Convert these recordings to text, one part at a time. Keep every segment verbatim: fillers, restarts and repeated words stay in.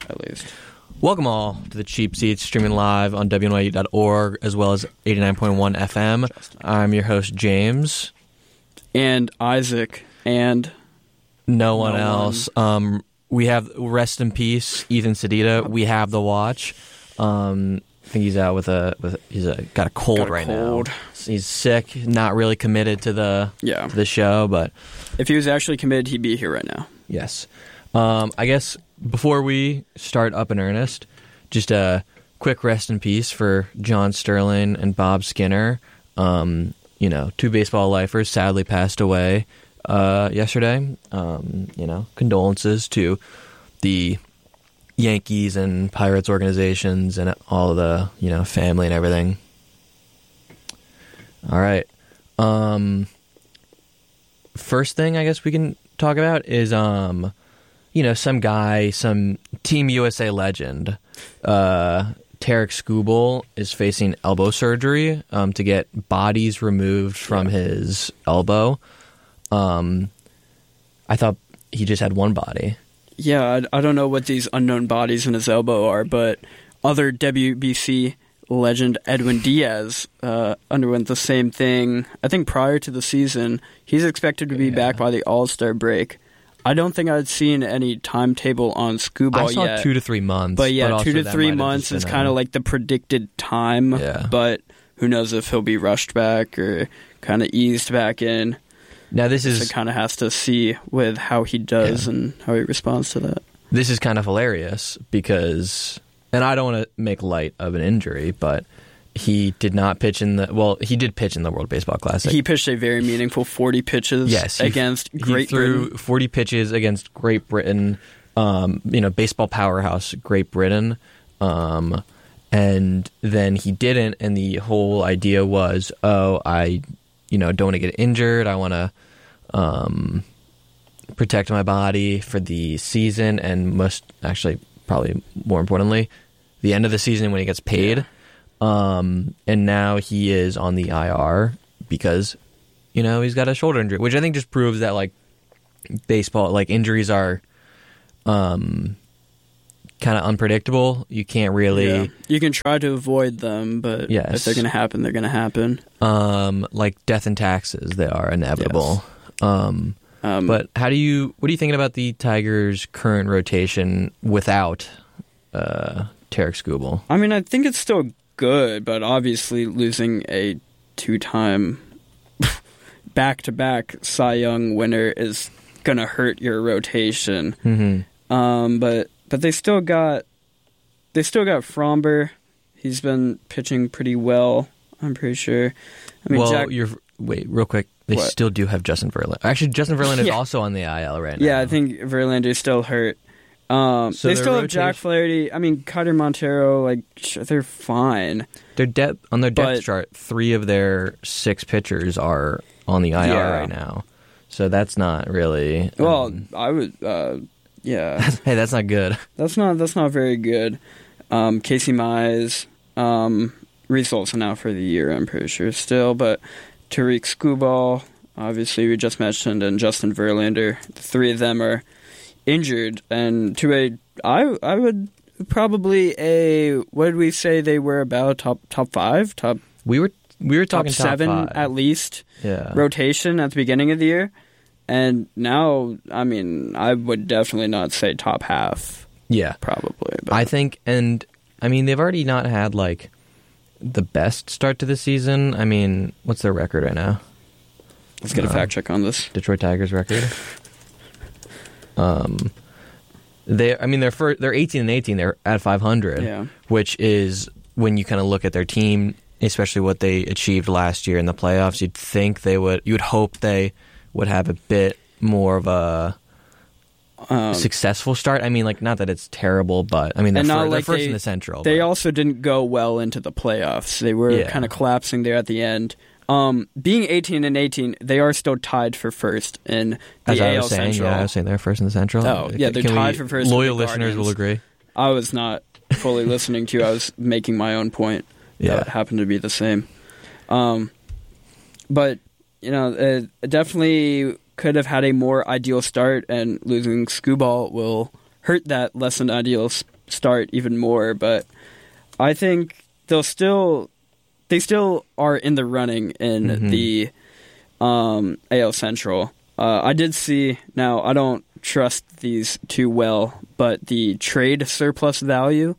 at least. Welcome all to the Cheap Seats, streaming live on W N Y U dot org as well as eighty-nine point one F M. Justin. I'm your host, James. And Isaac. And no one no else. One. Um, we have, rest in peace, Ethan Sedita. We have the watch. Um, I think he's out with a, with he's a, got a cold got a right cold. now. He's sick, not really committed to the, yeah. to the show, but if he was actually committed, he'd be here right now. Yes. Um, I guess before we start up in earnest, just a quick rest in peace for John Sterling and Bob Skinner. Um, you know, two baseball lifers sadly passed away uh, yesterday. Um, you know, condolences to the Yankees and Pirates organizations and all of the, you know, family and everything. All right. Um, first thing I guess we can talk about is, um, you know, some guy, some Team U S A legend, uh, Tarik Skubal is facing elbow surgery um, to get bodies removed from yeah. his elbow. Um, I thought he just had one body. Yeah, I, I don't know what these unknown bodies in his elbow are, but other W B C legend Edwin Diaz uh, underwent the same thing. I think prior to the season, he's expected to be yeah. back by the All-Star break. I don't think I'd seen any timetable on Skubal yet. I saw yet, two to three months. But yeah, but two to three months is kind of like the predicted time. Yeah. But who knows if he'll be rushed back or kind of eased back in. Now this is... So it kind of has to see with how he does yeah. and how he responds to that. This is kind of hilarious because... And I don't want to make light of an injury, but he did not pitch in the... Well, he did pitch in the World Baseball Classic. He pitched a very meaningful forty pitches yes, he, against Great he threw Britain. forty pitches against Great Britain, um, you know, baseball powerhouse Great Britain. Um, and then he didn't, and the whole idea was, oh, I, you know, don't want to get injured. I want to um, protect my body for the season, and most, actually, probably more importantly, the end of the season when he gets paid. Yeah. Um, and now he is on the I R because, you know, he's got a shoulder injury, which I think just proves that, like, baseball, like, injuries are um, kind of unpredictable. You can't really... Yeah. You can try to avoid them, but yes. if they're going to happen, they're going to happen. Um, like death and taxes, they are inevitable. Yes. Um, um, but how do you... What are you thinking about the Tigers' current rotation without uh, Tarik Skubal? I mean, I think it's still good, but obviously losing a two-time back-to-back Cy Young winner is gonna hurt your rotation. Mm-hmm. Um, but but they still got they still got Fromber. He's been pitching pretty well. I'm pretty sure. I mean, well, Jack, you're wait real quick. They what? still still do have Justin Verlander. Actually, Justin Verlander is yeah. also on the I L right now. Yeah, I think Verlander's still hurt. Um, so they still have rotation... Jack Flaherty. I mean, Cutter Montero, like, they're fine. Their depth on their depth but, chart, three of their six pitchers are on the I R yeah. right now. So that's not really. Um, well, I would. Uh, yeah. Hey, that's not good. That's not. That's not very good. Um, Casey Mize, um, results now for the year. I'm pretty sure still, but Tarik Skubal, obviously we just mentioned, and Justin Verlander. The three of them are injured, and to a, I I would probably a what did we say they were about top top five top we were we were talking top seven top five. At least yeah. rotation at the beginning of the year, and now I mean I would definitely not say top half. Yeah, probably. But. I think, and I mean they've already not had like the best start to the season. I mean, what's their record right now? Let's get uh, a fact check on this. Detroit Tigers record. Um, they, I mean, they're for, they're eighteen and eighteen. They're at five hundred, yeah. which is when you kind of look at their team, especially what they achieved last year in the playoffs. You'd think they would, you would hope they would have a bit more of a um, successful start. I mean, like, not that it's terrible, but I mean, they're, fir- like they're first they, in the Central. They but. also didn't go well into the playoffs. They were yeah. kind of collapsing there at the end. Um, being eighteen and eighteen, they are still tied for first in the As A L I was saying, Central. Yeah, I was saying they're first in the Central. Oh, yeah, they're Can tied we, for first. Loyal with the listeners Guardians. will agree. I was not fully listening to you. I was making my own point. Yeah, that happened to be the same. Um, but you know, it definitely could have had a more ideal start, and losing Skubal will hurt that less than ideal start even more. But I think they'll still they still are in the running in mm-hmm. the um, A L Central. Uh, I did see, now I don't trust these too well, but the trade surplus value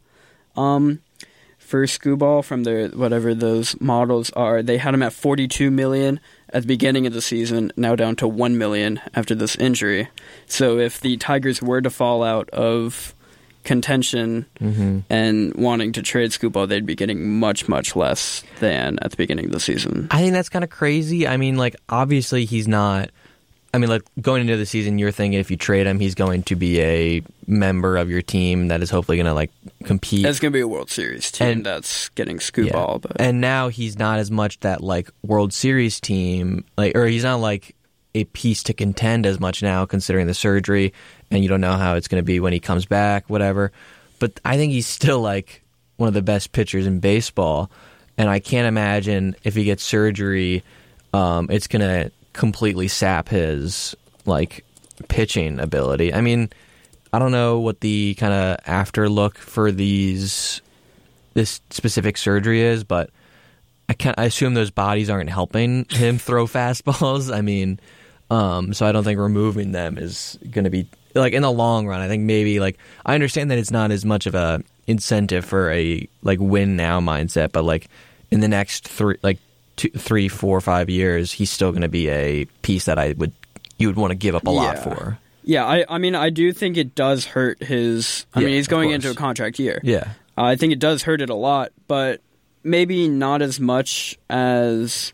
um, for Skubal from their whatever those models are, they had him at forty-two million dollars at the beginning of the season, now down to one million dollars after this injury. So if the Tigers were to fall out of contention mm-hmm. and wanting to trade Skubal, they'd be getting much, much less than at the beginning of the season. I think that's kind of crazy. I mean, like, obviously he's not... I mean, like, going into the season, you're thinking if you trade him, he's going to be a member of your team that is hopefully going to, like, compete. It's going to be a World Series team and, that's getting Skubal. Yeah. But. And now he's not as much that, like, World Series team, like, or he's not, like, a piece to contend as much now, considering the surgery, and you don't know how it's going to be when he comes back, whatever. But I think he's still, like, one of the best pitchers in baseball, and I can't imagine if he gets surgery, um, it's going to completely sap his like pitching ability. I mean, I don't know what the kind of after look for these this specific surgery is, but I can't. I assume those bodies aren't helping him throw fastballs. I mean, um, so I don't think removing them is going to be like in the long run. I think maybe like I understand that it's not as much of a incentive for a like win now mindset, but like in the next three like. Two, three, four, five years, he's still going to be a piece that I would you would want to give up a yeah. lot for. Yeah, I, I mean, I do think it does hurt his. I yeah, mean, he's going into a contract year. Yeah, uh, I think it does hurt it a lot, but maybe not as much as.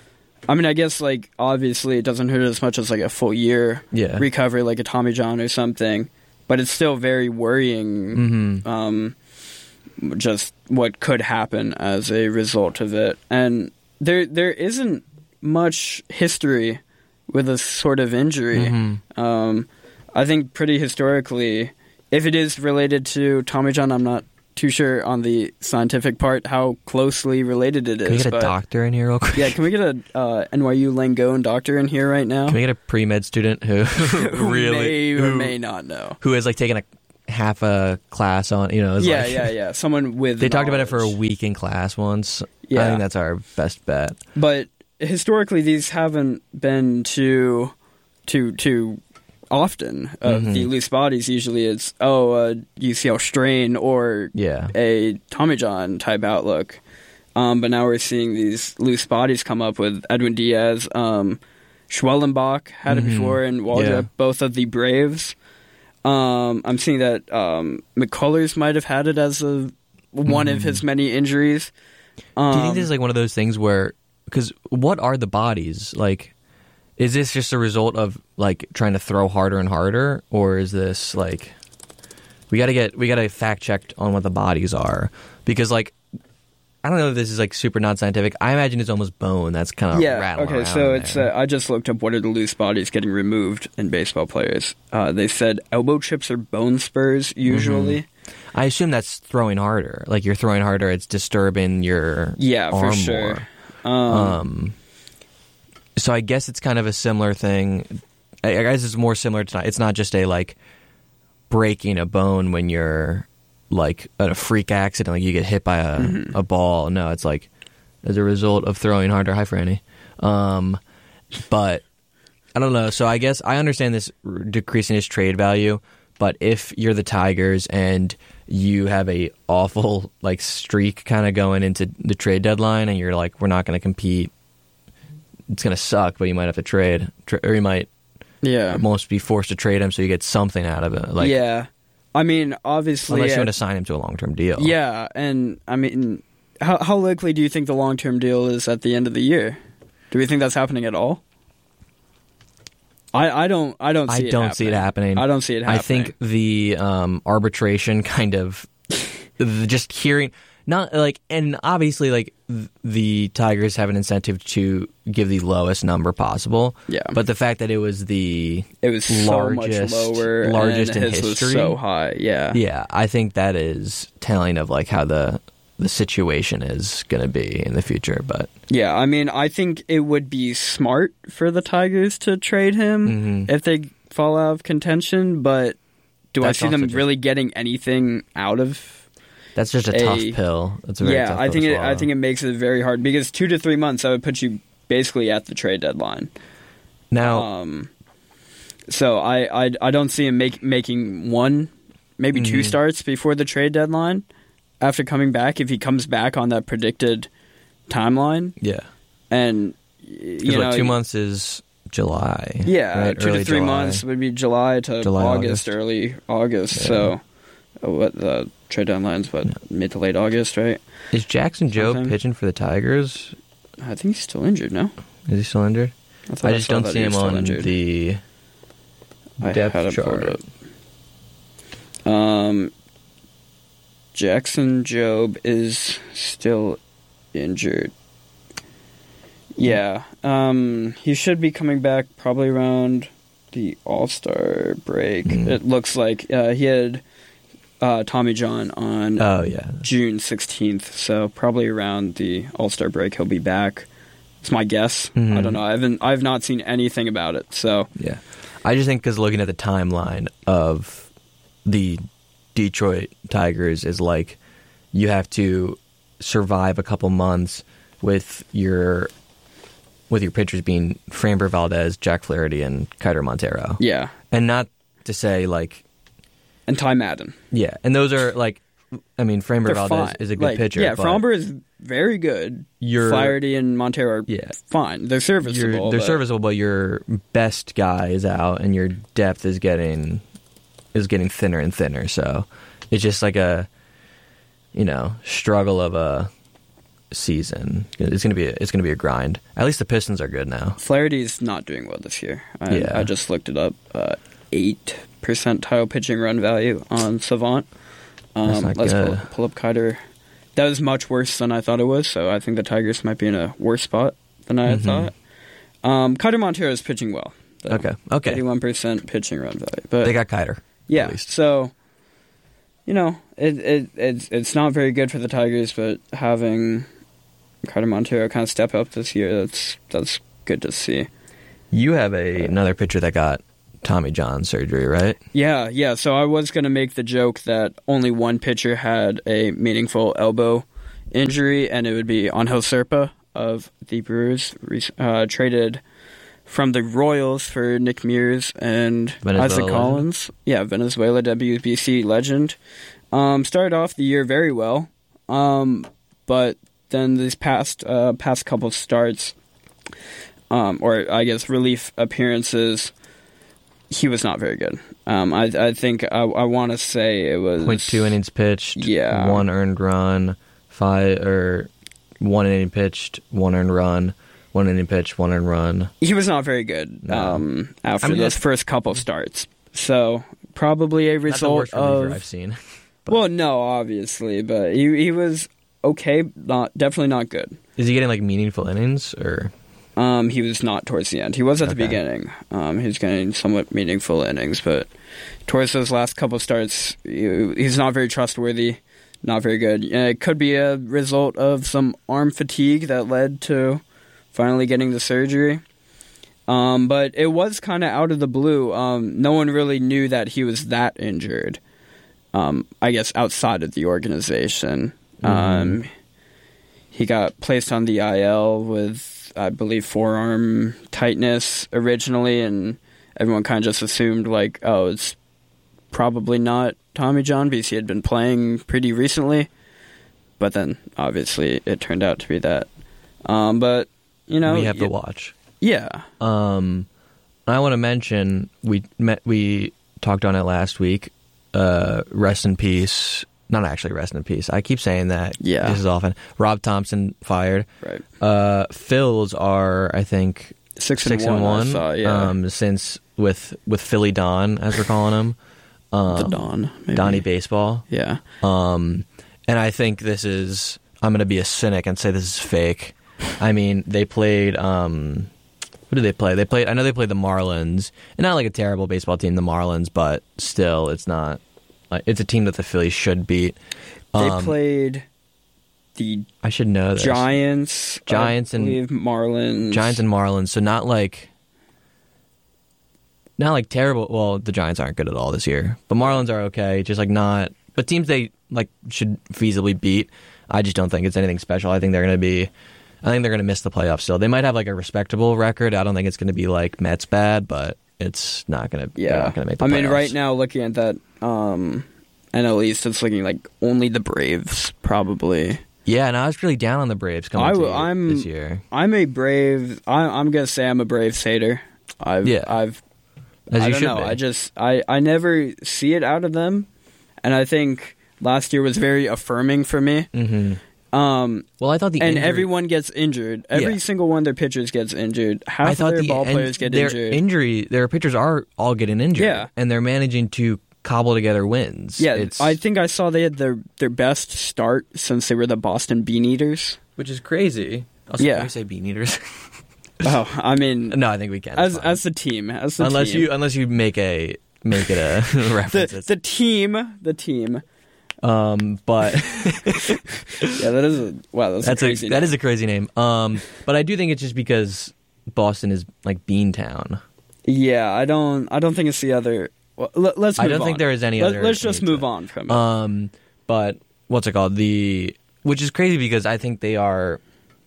I mean, I guess like obviously it doesn't hurt as much as like a full year yeah. recovery, like a Tommy John or something. But it's still very worrying. Mm-hmm. Um, just what could happen as a result of it, and. There, there isn't much history with a sort of injury. Mm-hmm. Um, I think pretty historically, if it is related to Tommy John, I'm not too sure on the scientific part how closely related it is. Can we get a but, doctor in here real quick? Yeah, can we get a uh, N Y U Langone doctor in here right now? Can we get a pre-med student who, who really may or who, may not know, who has like taken a half a class on, you know? Yeah, like, yeah, yeah. Someone with they knowledge. talked about it for a week in class once. Yeah. I think that's our best bet. But historically, these haven't been too, too, too often. Uh, mm-hmm. The loose bodies usually it's oh a U C L strain or yeah. a Tommy John type outlook. Um, but now we're seeing these loose bodies come up with Edwin Diaz, um, Schwellenbach had mm-hmm. it before, and Waldrop, yeah. both of the Braves. Um, I'm seeing that um, McCullers might have had it as a one mm-hmm. of his many injuries. Um, Do you think this is like one of those things where, because what are the bodies? Like, is this just a result of like trying to throw harder and harder, or is this like we got to get we got to fact checked on what the bodies are? Because like I don't know if this is like super non scientific. I imagine it's almost bone that's kind of yeah. rattling Okay, around so it's there. uh, I just looked up what are the loose bodies getting removed in baseball players. Uh, they said elbow chips or bone spurs usually. Mm-hmm. I assume that's throwing harder. Like you're throwing harder, it's disturbing your yeah arm for sure. more. Um, Um, so I guess it's kind of a similar thing. I, I guess it's more similar to it's not just a like breaking a bone when you're like at a freak accident, like you get hit by a, mm-hmm. a ball. No, it's like as a result of throwing harder. Hi, Franny. Um, but I don't know. So I guess I understand this decreasing his trade value. But if you're the Tigers and you have a awful like streak kind of going into the trade deadline, and you're like, we're not going to compete, it's going to suck. But you might have to trade, Tra- or you might, yeah, almost be forced to trade him so you get something out of it. Like, yeah, I mean, obviously, unless you uh, want to sign him to a long term deal. Yeah, and I mean, how how likely do you think the long term deal is at the end of the year? Do we think that's happening at all? I, I don't I don't see I it don't happening. see it happening. I don't see it happening. I think the um, arbitration kind of just hearing not like and obviously like th- the Tigers have an incentive to give the lowest number possible. Yeah. But the fact that it was the it was largest, so much lower, largest and in his history, was so high. Yeah. Yeah, I think that is telling of like how the the situation is going to be in the future. But yeah, I mean, I think it would be smart for the Tigers to trade him mm-hmm. if they fall out of contention, but do I That's see them also just- really getting anything out of? That's just a, a- tough pill. That's a very Yeah, tough I pill think to it, I swallow. think it makes it very hard because two to three months, I would put you basically at the trade deadline. Now, Um, so I, I, I don't see him make, making one, maybe two Mhm. starts before the trade deadline after coming back. If he comes back on that predicted timeline, yeah. and Because you what, know, two months is July. yeah, right? two Early to three July. months would be July to July, August, August. early August. Yeah. So uh, what the trade deadline's what mid to late August, right? Is Jackson Joe Something. pitching for the Tigers? I think he's still injured. No, Is he still injured? thought I just saw don't that see he him was still on injured. the I depth had it pulled chart. up. Um, Jackson Job is still injured. Yeah, um, he should be coming back probably around the All-Star break. Mm. It looks like uh, he had uh, Tommy John on Oh yeah. June sixteenth, so probably around the All-Star break he'll be back. It's my guess. Mhm. I don't know. I haven't. I've not seen anything about it. So Yeah. I just think because looking at the timeline of the Detroit Tigers is like you have to survive a couple months with your with your pitchers being Framber Valdez, Jack Flaherty, and Kiter Montero. yeah, And not to say like and Ty Madden. yeah, and those are like I mean Framber They're Valdez fine. is a good Like, pitcher. Yeah, but Fromber is very good. You're- Flaherty and Montero are Yeah. fine. They're serviceable. You're, they're but- serviceable, but your best guy is out, and your depth is getting is getting thinner and thinner. So it's just like a you know struggle of a season. It's gonna be a, it's gonna be a grind. At least the Pistons are good now. Flaherty's not doing well this year. I, Yeah. I just looked it up. Uh, eight percentile pitching run value on Savant. That's Um, not let's good. pull, pull up Kiter. That was much worse than I thought it was. So I think the Tigers might be in a worse spot than I had Mhm. thought. Um, Kiter Montero is pitching well. though. Okay, okay. eighty-one percent pitching run value. But They got Kiter. yeah, at least. so you know, it, it it's it's not very good for the Tigers, but having Carter Montero kind of step up this year, that's that's good to see. You have a another pitcher that got Tommy John surgery, right? Yeah, yeah. So I was gonna make the joke that only one pitcher had a meaningful elbow injury, and it would be Angel Serpa of the Brewers, uh, traded from the Royals for Nick Mears and Venezuela Isaac legend? Collins. Yeah, Venezuela W B C legend. Um, started off the year very well, um, but then these past uh, past couple starts, um, or I guess relief appearances, he was not very good. Um, I I think I, I want to say it was Point two innings pitched. Yeah. One earned run. Five or one inning pitched. One earned run. One inning pitched. One earned run. He was not very good No. um, after I mean, those that's- first couple starts. So probably a Not the result worst reliever of I've seen. well, no, obviously, but he he was okay, not definitely not good. Is he getting like meaningful innings or? Um, he was not towards the end. He was at the Okay. beginning. Um, he was getting somewhat meaningful innings, but towards those last couple starts, he, he's not very trustworthy, not very good. Uh, it could be a result of some arm fatigue that led to finally getting the surgery. Um, but it was kind of out of the blue. Um, no one really knew that he was that injured. Um, I guess outside of the organization. Um, he got placed on the I L with, I believe, forearm tightness originally, and everyone kind of just assumed, like, oh, it's probably not Tommy John because he had been playing pretty recently. But then, obviously, it turned out to be that. Um, but, you know... we have to y- watch. Yeah. Um, I want to mention we met. We talked on it last week. Uh, rest in peace. Not actually rest in peace. I keep saying that. Yeah. This is often. Rob Thompson fired. Right. Uh, Phils are, I think, Six, six and and one, one. I saw, yeah. Um, since with with Philly Don, as we're calling him. Um, the Don. Maybe. Donnie Baseball. Yeah. Um, and I think this is. I'm going to be a cynic and say this is fake. I mean, they played. Um, who did they play? They played. I know they played the Marlins, and not like a terrible baseball team, the Marlins, but still, it's not. Like, it's a team that the Phillies should beat. They Um, played the I should know this. Giants, Giants I and- believe Marlins. Giants and Marlins. So not like. not like terrible. Well, the Giants aren't good at all this year, but Marlins are okay. Just like not, but teams they like should feasibly beat. I just don't think it's anything special. I think they're going to be. I think they're going to miss the playoffs still. They might have like a respectable record. I don't think it's going to be like Mets bad, but it's not going to. Yeah, not going to make the I playoffs. mean, right now looking at that um, N L East, it's looking like only the Braves probably. Yeah, and I was really down on the Braves coming I, to I'm, this year. I'm a Brave. I, I'm going to say I'm a Braves hater. I've, Yeah. I've. As I you don't should know. be. I just I, I never see it out of them, and I think last year was very affirming for me. Mm-hmm. Um, Well, I thought the and injury- everyone gets injured. Every Yeah. single one of their pitchers gets injured. Half I of thought their the ball en- players get their injured. injury, their pitchers are all getting injured. Yeah. And they're managing to cobble together wins. yeah, it's, I think I saw they had their their best start since they were the Boston Bean Eaters. which is crazy. Also, Yeah. can we say bean eaters? Oh, I mean, No, I think we can. as It's fine. as the team, as the unless team. you unless you make a make it a reference. the the team, the team. um, but Yeah, that is a wow. That's, that's a a crazy. that name. is a crazy name. Um, but I do think it's just because Boston is like Bean Town. Yeah, I don't. I don't think it's the other. Well, let, let's. Move I don't on. think there is any Let, other. Let's just need to- move on from it. Um, but what's it called? The which is crazy because I think they are.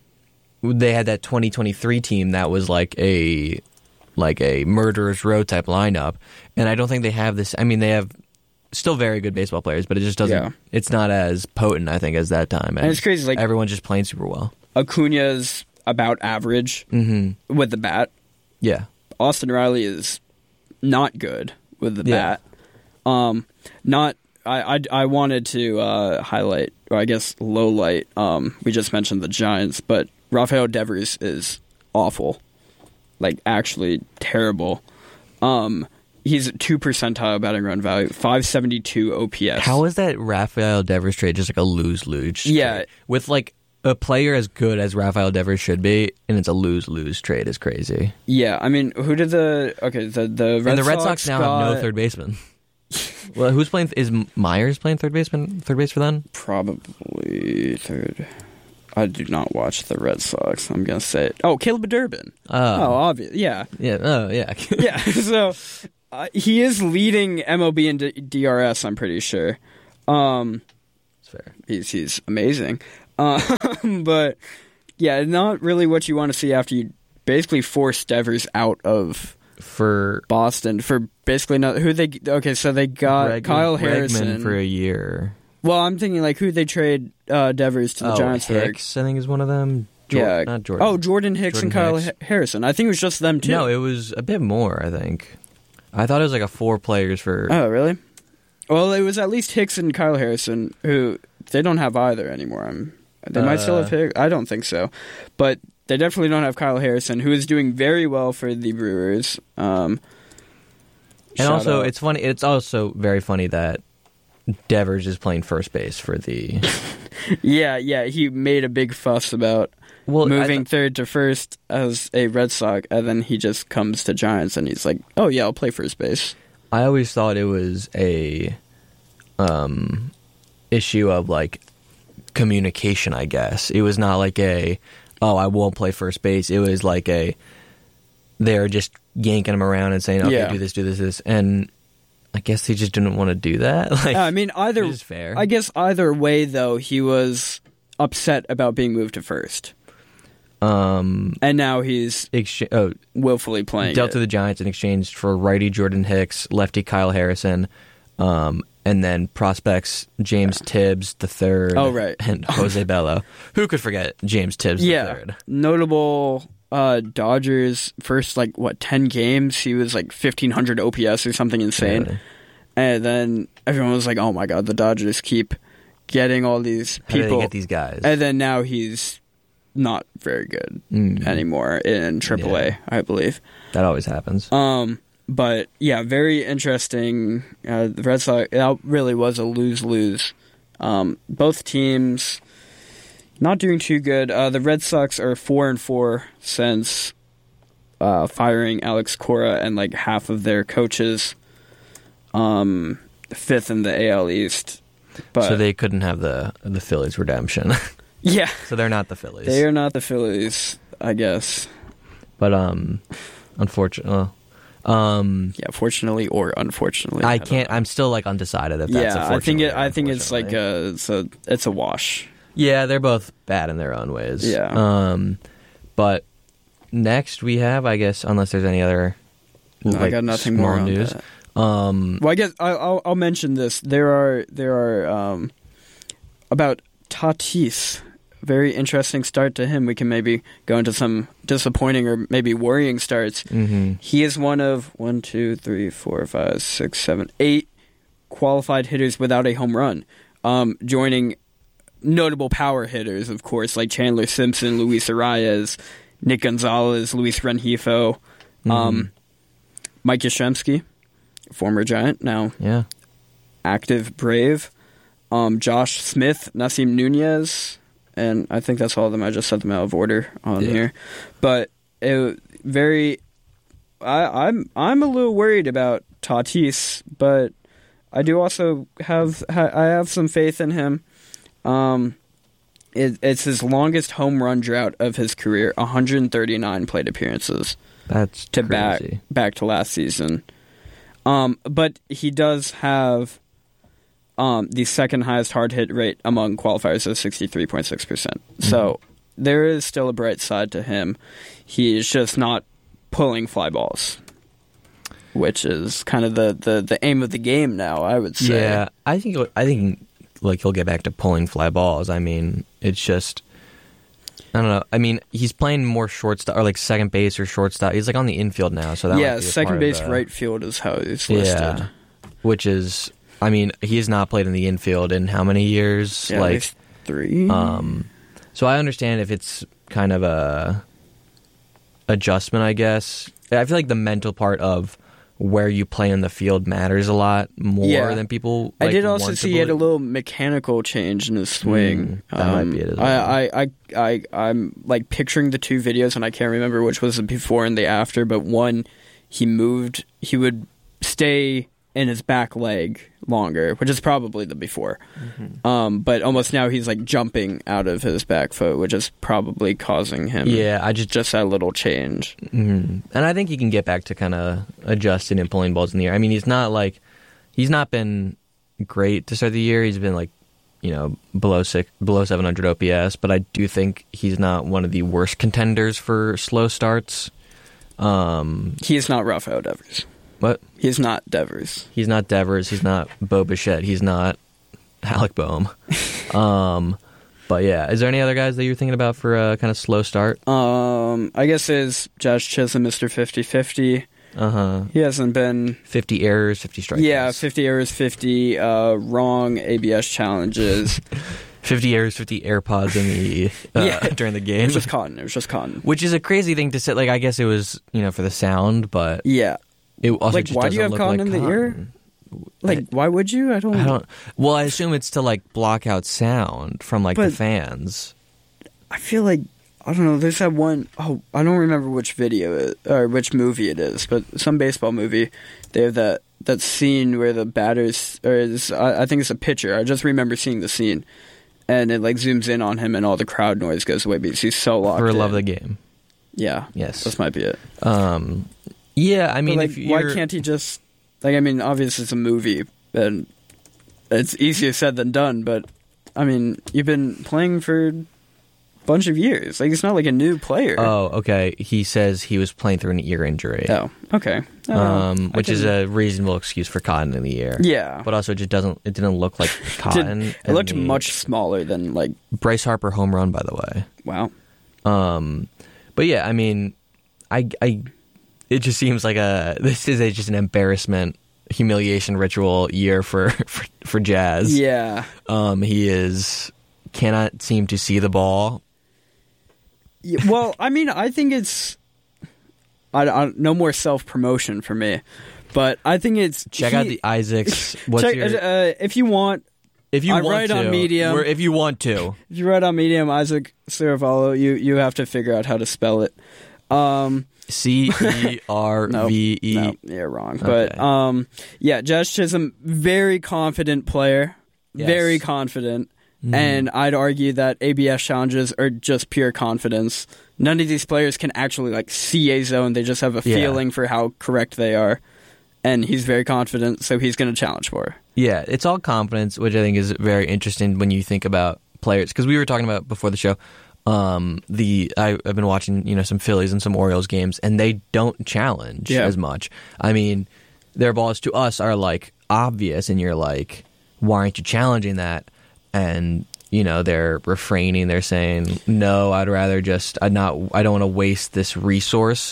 They had that twenty twenty-three team that was like a like a murderer's row type lineup, and I don't think they have this. I mean, they have still very good baseball players, but it just doesn't. Yeah. It's not as potent, I think, as that time. And it's crazy, like- everyone's just playing super well. Acuna's about average Mm-hmm. with the bat. Yeah. Austin Riley is not good with the Yeah. bat. Um, not. I, I, I wanted to uh, highlight, or I guess low light. Um, we just mentioned the Giants, but Rafael Devers is awful, like actually terrible. Um, he's two percentile batting run value, five seventy two O P S. How is that Rafael Devers trade just like a lose lose? Yeah. With like a player as good as Rafael Devers should be, and it's a lose lose trade is crazy. Yeah, I mean, who did the okay the the Red and the Red Sox, Sox now got have no third baseman. Well, who's playing? Is Myers playing third baseman? Third base for them? Probably third. I do not watch the Red Sox. I'm gonna say it. Oh, Caleb Durbin. Oh, Oh, obvious. Yeah, yeah. Oh, yeah. yeah. So uh, he is leading M L B and D- DRS. I'm pretty sure. Um, It's fair. he's he's amazing. Um, but yeah, not really what you want to see after you basically force Devers out of For Boston for basically not who they. Okay, so they got Greg- Kyle Bregman Harrison for a year. Well, I'm thinking like who they trade uh, Devers to the oh, Giants for. Hicks, I think is one of them. Jor- Yeah, not Jordan. Oh, Jordan Hicks Jordan and Kyle Hicks. Ha- Harrison. I think it was just them too. No, it was a bit more. I think. I thought it was like a four players for. Oh, really? Well, it was at least Hicks and Kyle Harrison, who they don't have either anymore. I'm, they might still Uh, have Hicks. I don't think so, but they definitely don't have Kyle Harrison, who is doing very well for the Brewers. Um, and shout also, out. it's funny. It's also very funny that Devers is playing first base for the. yeah, yeah. He made a big fuss about Well, I moving th- third to first as a Red Sox, and then he just comes to Giants and he's like, "Oh yeah, I'll play first base." I always thought it was a um, issue of like communication. I guess it was not like a oh I won't play first base. It was like a they're just yanking him around and saying okay Yeah. do this do this this and I guess he just didn't want to do that. Like I mean, either which is fair. I guess either way, though, he was upset about being moved to first, um and now he's excha- oh willfully playing dealt it. to the Giants in exchange for righty Jordan Hicks, lefty Kyle Harrison, um, and then prospects James Tibbs the third. Oh, right. and Jose Bello. Who could forget James Tibbs the yeah, third? notable uh, Dodgers first like what ten games he was like fifteen hundred O P S or something insane, Really. and then everyone was like, "Oh my god, the Dodgers keep getting all these How did people," they get these guys? and then now he's not very good Mm. anymore in triple A, Yeah. I believe. That always happens. Um, but yeah, very interesting. Uh, the Red Sox, that really was a lose-lose. Um, both teams not doing too good. Uh, the Red Sox are four and four since uh, firing Alex Cora and like half of their coaches. Um, fifth in the A L East. But so they couldn't have the the Phillies redemption. yeah, So they're not the Phillies. they are not the Phillies, I guess. But um, unfortunately, well, Um, Yeah, fortunately or unfortunately. I I don't can't. know. I'm still like undecided if that's. Yeah, I think it. a I think it's like a. It's a. It's a wash. Yeah, they're both bad in their own ways. Yeah. Um, but next we have, I guess, unless there's any other. No, like, I got nothing small more on news. that. Um, Well, I guess I- I'll. I'll mention this. There are. There are. Um, about Tatis. Very interesting start to him. We can maybe go into some disappointing or maybe worrying starts. mm-hmm. He is one of one, two, three, four, five, six, seven, eight qualified hitters without a home run, um, joining notable power hitters, of course, like Chandler Simpson, Luis Arias, Nick Gonzalez, Luis Rengifo, Mm-hmm. um, Mike Yastrzemski, former Giant, now Yeah. active Brave, um, Josh Smith, Nasim Nunez, and I think that's all of them. I just set them out of order on Yeah. here, but it very. I, I'm I'm a little worried about Tatis, but I do also have ha, I have some faith in him. Um, it, it's his longest home run drought of his career, one hundred thirty-nine plate appearances That's to crazy. back back to last season. Um, but he does have um, the second highest hard hit rate among qualifiers at sixty-three point six percent. So there is still a bright side to him. He is just not pulling fly balls, which is kind of the, the, the aim of the game now, I would say. Yeah, I think I think like he'll get back to pulling fly balls. I mean, it's just I don't know. I mean, he's playing more shortstop or like second base or shortstop. He's like on the infield now, so that might Yeah, be a second part base, of the, right field is how he's listed. Yeah, which is I mean, he has not played in the infield in how many years? Yeah, at like least three. um, so I understand if it's kind of a adjustment, I guess. I feel like the mental part of where you play in the field matters a lot more Yeah. than people. I like, did also want to see he had a believe. little mechanical change in his swing. Mm, that might be it as well. I, I, I, I, I'm like picturing the two videos, and I can't remember which was the before and the after. But one, he moved. He would stay in his back leg longer, which is probably the before. Mm-hmm. Um, but almost now he's like jumping out of his back foot, which is probably causing him. Yeah, I just just that little change. Mm. And I think he can get back to kind of adjusting and pulling balls in the air. I mean, he's not like he's not been great to start the year. He's been like, you know, below six, below seven hundred O P S. But I do think he's not one of the worst contenders for slow starts. Um, He is not Rafael Devers. but He's not Devers. he's not Devers. He's not Bo Bichette. He's not Alec Boehm. um, but yeah, is there any other guys that you're thinking about for a kind of slow start? Um, I guess is Josh Chisholm, Mister fifty-fifty. Uh huh. He hasn't been. fifty errors, fifty strikeouts. Yeah, fifty errors, fifty uh, wrong A B S challenges. fifty errors, fifty AirPods in the uh, Yeah. during the It game. was just cotton. It was just cotton. Which is a crazy thing to say. Like, I guess it was, you know, for the sound, but Yeah. it also Like, just why do you doesn't have look cotton like in the ear? cotton. Like, why would you? I don't. I don't. Well, I assume it's to like block out sound from like the But- fans. I feel like I don't know. There's that one oh I don't remember which video it, or which movie it is, but some baseball movie. They have that that scene where the batters, or it's, I, I think it's a pitcher. I just remember seeing the scene, and it like zooms in on him, and all the crowd noise goes away because he's so locked For in. love of the game. Yeah, Yes. this might be it. Um. Yeah, I mean, But, like, if why you're, can't he just like? I mean, obviously it's a movie, and it's easier said than done. But I mean, you've been playing for a bunch of years. Like, it's not like a new player. Oh, okay. He says he was playing through an ear injury. Oh, okay. Oh, Um, I which is can- a reasonable excuse for cotton in the ear. yeah. But also, it just doesn't. It didn't look like Did- cotton. it in looked the- much smaller than like. Bryce Harper home run, by the way. Wow. Um, but yeah, I mean, I, I, it just seems like a this is a, just an embarrassment, humiliation ritual year for for, for Jazz. Yeah. Um, he is cannot seem to see the ball. Yeah, well, I mean, I think it's. I, I no more self promotion for me, but I think it's Check he- out the Isaacs. What's check- your, uh, if you want. if you I want write to, on Medium. we're- if you want to, If you write on Medium, Isaac Saravallo, you you have to figure out how to spell it. Um, C E R V E. no, yeah, wrong. But Okay. um, yeah, Josh Chisholm, very confident player, Yes. very confident. Mm. And I'd argue that A B S challenges are just pure confidence. None of these players can actually like see a zone. They just have a Yeah. feeling for how correct they are. And he's very confident, so he's going to challenge more. Yeah, it's all confidence, which I think is very interesting when you think about players. Because we were talking about before the show, um, the I, I've been watching you know some Phillies and some Orioles games, and they don't challenge Yeah. as much. I mean, their balls to us are like obvious, and you're like, why aren't you challenging that? And you know they're refraining. They're saying, no, I'd rather just I not I don't want to waste this resource.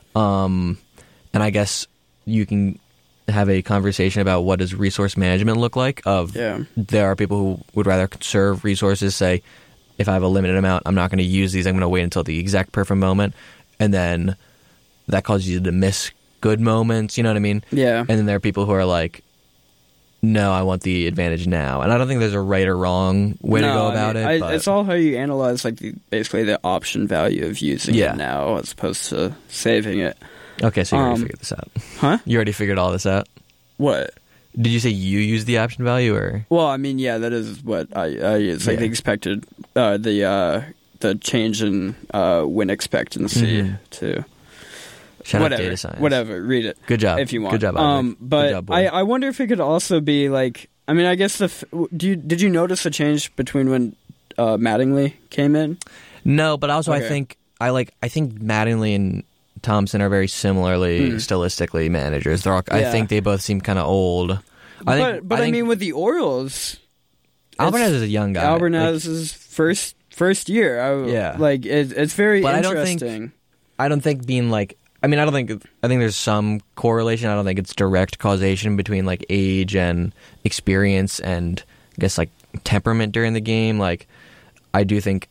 Um, and I guess you can have a conversation about what does resource management look like. Of Yeah. there are people who would rather conserve resources. Say, if I have a limited amount, I'm not going to use these. I'm going to wait until the exact perfect moment, and then that causes you to miss good moments. You know what I mean? Yeah. And then there are people who are like, no, I want the advantage now. And I don't think there's a right or wrong way to No, go I about mean, it. I, but it's all how you analyze, like the, basically the option value of using Yeah. it now as opposed to saving it. okay, so you already um, figured this out. Huh? You already figured all this out? What? Did you say you use the option value or? Well, I mean, yeah, that is what I, I use. Like Yeah. the expected, uh, the uh, the change in uh, win expectancy Mhm. to Shout out whatever, data science. whatever. Read it. Good job. if you want. Good job, Isaac. Um, but Good job, boy. I, I wonder if it could also be like. I mean, I guess the. F- do you did you notice a change between when uh, Mattingly came in? No, but also I Okay. think I like I think Mattingly and Thompson are very similarly Hmm. stylistically managers. They're all, I Yeah. think they both seem kind of old. I but think, but I, think mean, with the Orioles, Alvarez it's- is a young guy. Albernaz's first first year. I, Yeah. like it, it's very But I don't think- interesting. I don't think being like I mean I don't think I think there's some correlation. I don't think it's direct causation between like age and experience and I guess like temperament during the game. Like I do think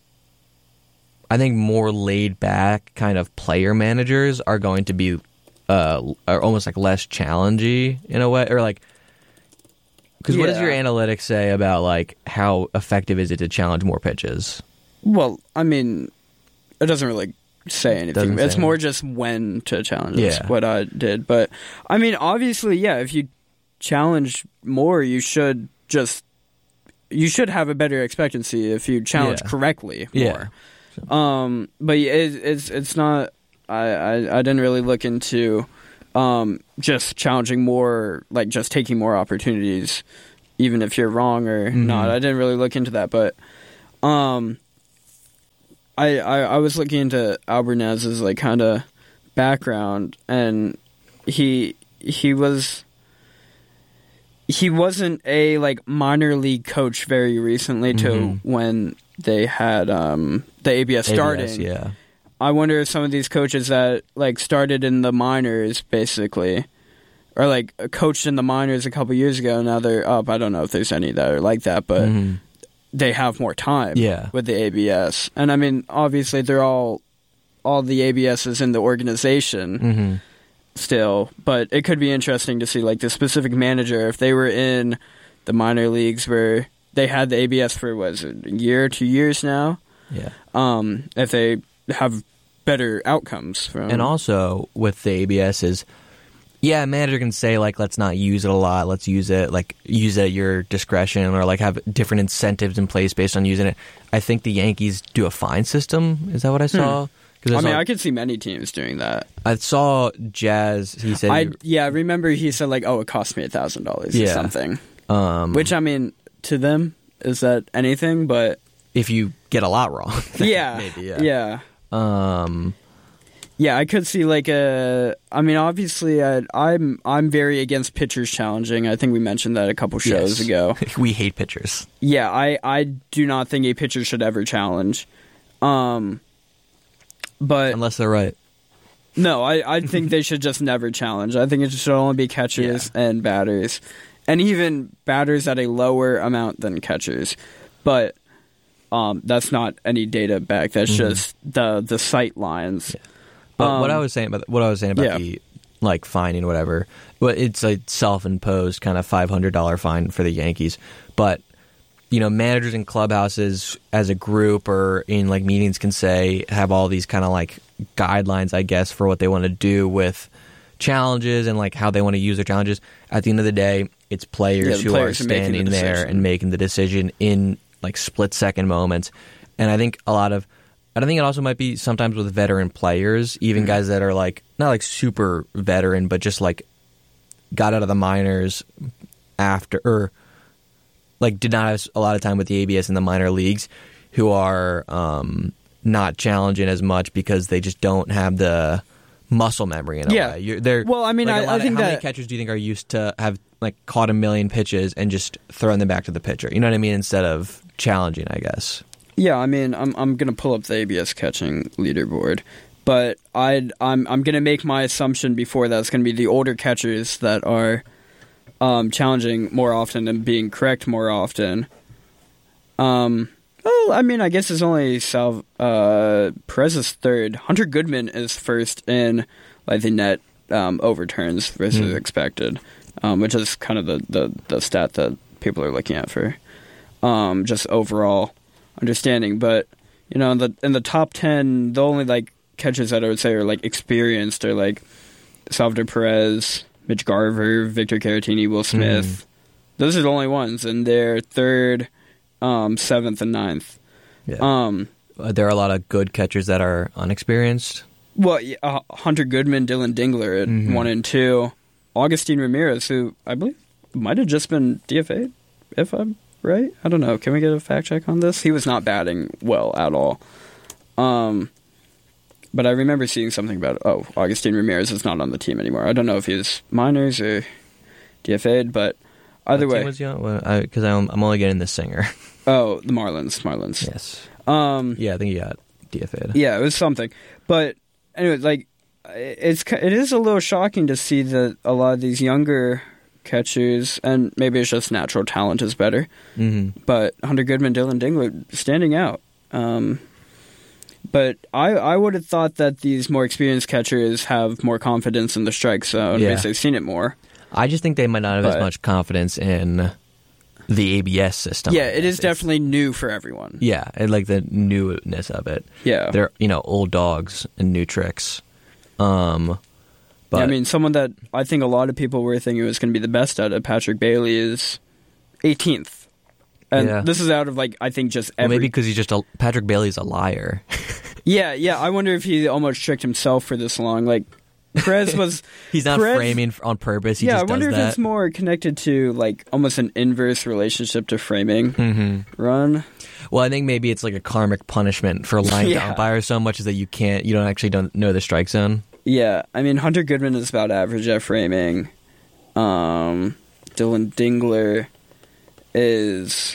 I think more laid back kind of player managers are going to be uh are almost like less challenging in a way or like because what does Yeah. your analytics say about like how effective is it to challenge more pitches? Well, I mean, it doesn't really say anything. Doesn't say it's more anything. just when to challenge. That's Yeah. what I did. But I mean, obviously, yeah. If you challenge more, you should just you should have a better expectancy if you challenge Yeah. correctly Yeah. more. Um, but it, it's it's not. I, I I didn't really look into um just challenging more, like just taking more opportunities, even if you're wrong or Mhm. not. I didn't really look into that, but um. I, I, I was looking into Albernaz's like kind of background, and he he was he wasn't a like minor league coach very recently to Mhm. when they had um, the A B S starting. A B S, yeah. I wonder if some of these coaches that like started in the minors basically, or like coached in the minors a couple years ago, now they're up. I don't know if there's any that are like that, but. Mhm. They have more time Yeah. with the A B S. And I mean, obviously they're all all the A B Ss in the organization Mhm. still, but it could be interesting to see like the specific manager if they were in the minor leagues where they had the A B S for what is it, a year, two years now. Yeah. Um, if they have better outcomes from And also with the A B S is, yeah, a manager can say like, let's not use it a lot. Let's use it like use it at your discretion, or like have different incentives in place based on using it. I think the Yankees do a fine system. Is that what I saw? Because I I, mean, saw- I could see many teams doing that. I saw Jazz. He said, I yeah, I remember he said like, "Oh, it cost me a thousand dollars or Yeah. something." um, Which I mean, to them, is that anything? But if you get a lot wrong, then yeah, maybe, yeah, yeah, Um, yeah. I could see like a. I mean, obviously, I, I'm I'm very against pitchers challenging. I think we mentioned that a couple shows yes. ago. we hate pitchers. Yeah, I I do not think a pitcher should ever challenge. Um, but Unless they're right. no, I I think they should just never challenge. I think it should only be catchers and batters, and even batters at a lower amount than catchers. But um, that's not any data back. That's Mm-hmm. just the the sight lines. But what Um, I was saying about what I was saying about yeah. the like fining whatever, well, it's a self-imposed kind of five hundred dollar fine for the Yankees. But you know, managers in clubhouses as a group or in like meetings can say have all these kind of like guidelines, I guess, for what they want to do with challenges and like how they want to use their challenges. At the end of the day, it's players Yeah, the who players are are making the standing there decision. and making the decision in like split second moments. And I think a lot of, I think it also might be sometimes with veteran players, even mm-hmm. guys that are like, not like super veteran, but just like got out of the minors after, or like did not have a lot of time with the A B S in the minor leagues, who are um, not challenging as much because they just don't have the muscle memory in a yeah. way. You're, they're, well, I mean, like I, I of, think how that... many catchers do you think are used to have like caught a million pitches and just throwing them back to the pitcher? You know what I mean? Instead of challenging, I guess. Yeah, I mean, I'm I'm gonna pull up the A B S catching leaderboard, but I'd I'm I'm gonna make my assumption before that it's gonna be the older catchers that are um, challenging more often and being correct more often. Um, well, I mean, I guess it's only Sal uh, Perez is third. Hunter Goodman is first in like the net um, overturns versus mm. expected, um, which is kind of the, the, the stat that people are looking at for um, just overall understanding. But you know, in the in the top ten, the only like catchers that I would say are like experienced are like Salvador Perez, Mitch Garver, Victor Caratini, Will Smith. Mm. Those are the only ones, and they're third, um, seventh, and ninth. Yeah. Um, there are a lot of good catchers that are unexperienced. Well, uh, Hunter Goodman, Dylan Dingler at mm-hmm. one and two, Augustin Ramirez, who I believe might have just been D F A'd, if I'm right. I don't know. Can we get a fact check on this? He was not batting well at all. Um, but I remember seeing something about, oh, Augustin Ramirez is not on the team anymore. I don't know if he's minors or D F A'd, but either what way. Team was young? Because well, I'm, I'm only getting the singer. Oh, the Marlins. Marlins. Yes. Um, yeah, I think he got D F A'd. Yeah, it was something. But anyway, like, it's it is a little shocking to see that a lot of these younger catchers, and maybe it's just natural talent is better, mm-hmm. but Hunter Goodman, Dylan Dingler standing out. Um, but I I would have thought that these more experienced catchers have more confidence in the strike zone yeah. because they've seen it more. I just think they might not have but, as much confidence in the A B S system. Yeah, it is it's, definitely new for everyone. Yeah, and like the newness of it. Yeah. They're, you know, old dogs and new tricks. Um, but yeah, I mean, someone that I think a lot of people were thinking was going to be the best at it, Patrick Bailey, is eighteenth. And yeah. this is out of, like, I think just every... Well, maybe because he's just a... Patrick Bailey's a liar. yeah, yeah. I wonder if he almost tricked himself for this long. Like, Perez was... He's not Perez, framing on purpose. He yeah, just I wonder does if that. it's more connected to, like, almost an inverse relationship to framing mm-hmm. run. Well, I think maybe it's like a karmic punishment for lying yeah. to umpires so much is that you can't... You don't actually don't know the strike zone. Yeah, I mean, Hunter Goodman is about average at framing. Um, Dylan Dingler is...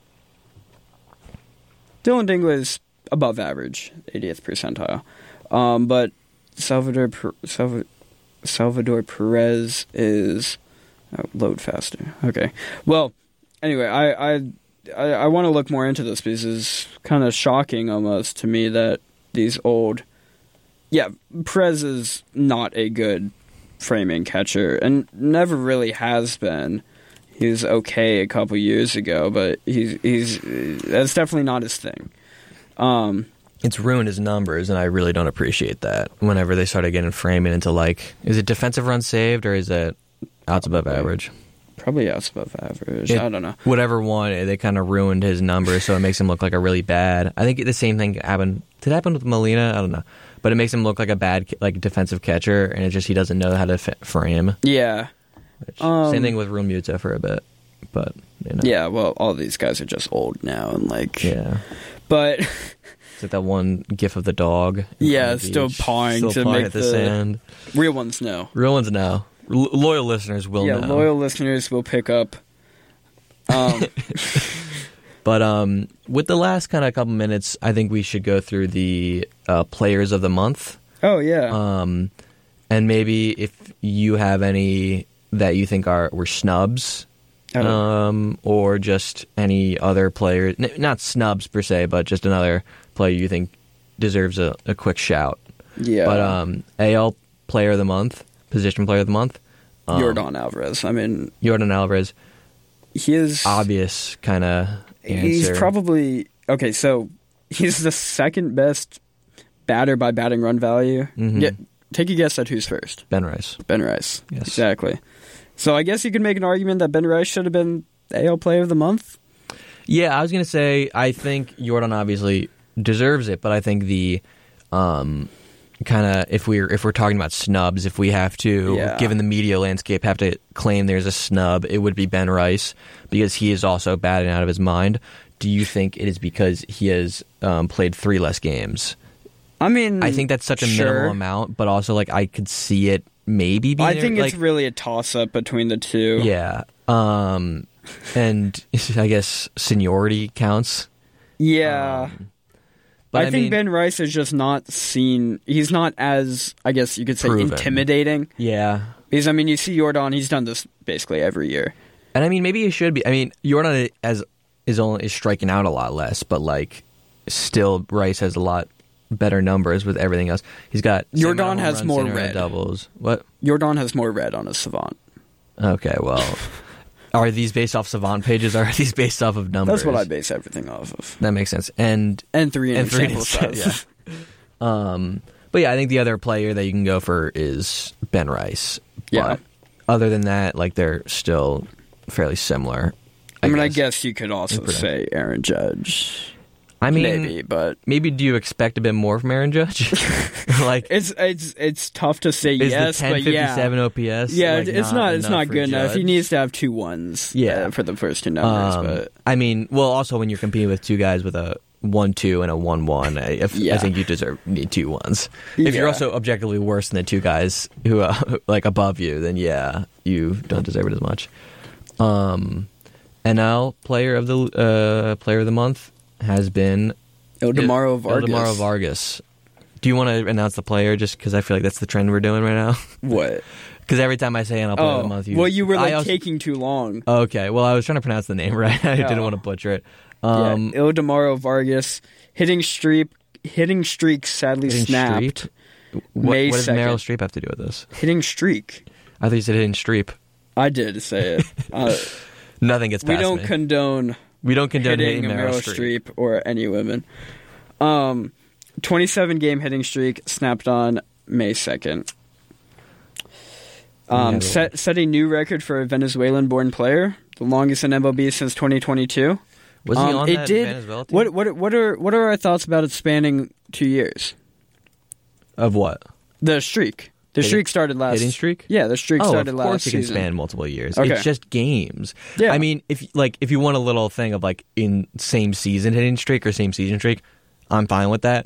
Dylan Dingler is above average, eightieth percentile. Um, but Salvador per- Salvador, Salvador Perez is... Oh, load faster. Okay. Well, anyway, I I, I, I want to look more into this because it's kind of shocking almost to me that these old... Yeah, Perez is not a good framing catcher and never really has been. He was okay a couple years ago, but he's he's that's definitely not his thing. Um, it's ruined his numbers, and I really don't appreciate that. Whenever they started getting framing into like, is it defensive runs saved or is it outs above average? Probably outs above average. It, I don't know. Whatever one, they kind of ruined his numbers, so it makes him look like a really bad. I think the same thing happened. Did it happen with Molina? I don't know. But it makes him look like a bad like defensive catcher, and it's just he doesn't know how to f- frame. Yeah. Which, um, same thing with Real Muta for a bit, but you know. Yeah, well, all these guys are just old now, and like yeah. But it's like that one gif of the dog. Yeah, still beach, pawing still to pawing make at the, the sand. Real ones know. Real ones know. L- loyal listeners will yeah, know. Yeah, loyal listeners will pick up. Um. But um, with the last kind of couple minutes, I think we should go through the uh, players of the month. Oh, yeah. Um, and maybe if you have any that you think are were snubs, um, or just any other player, n- not snubs per se, but just another player you think deserves a, a quick shout. Yeah. But um, A L Player of the Month, Position Player of the Month. Um, Yordan Alvarez. I mean... Yordan Alvarez. He is... Obvious kind of answer. He's probably... Okay, so he's the second best batter by batting run value. Mm-hmm. Yeah, take a guess at who's first. Ben Rice. Ben Rice. Yes. Exactly. So I guess you could make an argument that Ben Rice should have been A L Player of the Month. Yeah, I was gonna say I think Jordan obviously deserves it, but I think the um, kind of if we're if we're talking about snubs, if we have to, yeah. given the media landscape, have to claim there's a snub, it would be Ben Rice because he is also batting out of his mind. Do you think it is because he has um, played three less games? I mean, I think that's such a sure. minimal amount, but also like I could see it maybe being. I think like, it's really a toss-up between the two. Yeah. Um, and I guess seniority counts. Yeah. Um, but I, I think mean, Ben Rice is just not seen. He's not as, I guess you could say, proven. intimidating. Yeah. Because, I mean, you see Jordan, he's done this basically every year. And I mean, maybe he should be. I mean, Jordan as is only is striking out a lot less, but like still Rice has a lot better numbers with everything else. He's got Jordan has more red doubles. What? Jordan has more red on his Savant. Okay, well, are these based off Savant pages? Or are these based off of numbers? That's what I base everything off of. That makes sense. And and three and three sample size. Yeah. um, but yeah, I think the other player that you can go for is Ben Rice. Yeah. But other than that, like they're still fairly similar. I, I mean, guess. I guess you could also Pretty- say Aaron Judge. I mean, maybe, but maybe do you expect a bit more from Aaron Judge? like, it's it's it's tough to say is yes, the ten but yeah, fifty-seven O P S? yeah, like, it's not it's enough not for good enough. He Judge? needs to have two ones, Yeah. uh, for the first two numbers. Um, but I mean, well, also when you're competing with two guys with a one two and a one one, I, if, Yeah. I think you deserve need two ones. If you're Yeah. also objectively worse than the two guys who are like above you, then yeah, you don't deserve it as much. Um, N L player of the uh, player of the month has been Ildemaro Vargas. Ildemaro Vargas. Do you want to announce the player just because I feel like that's the trend we're doing right now? What? Because every time I say N L player of Oh, the month, you well, you were I like also- taking too long. Okay, well, I was trying to pronounce the name right. I didn't Oh. want to butcher it. Um, yeah, Ildemaro Vargas hitting streak, hitting streak sadly Hitting snapped. Streep? What, May what does second. Meryl Streep have to do with this? Hitting streak. I thought you said hitting Streep. I did say it. Uh, Nothing gets we past don't me. condone we don't condone hitting hitting, a Meryl Streep. Streep or any women. Um, twenty-seven game hitting streak snapped on May second. Um, Yeah, set set a new record for a Venezuelan-born player, the longest in M L B since twenty twenty-two. Was he Um, on it that did- Venezuela team? What what what are what are our thoughts about it spanning two years? Of what? The streak. The Hitting- streak started last. hitting streak? Yeah, the streak Oh, started of last course it can season. span multiple years. Okay. It's just games. Yeah. I mean, if like if you want a little thing of like in same season hitting streak or same season streak, I'm fine with that.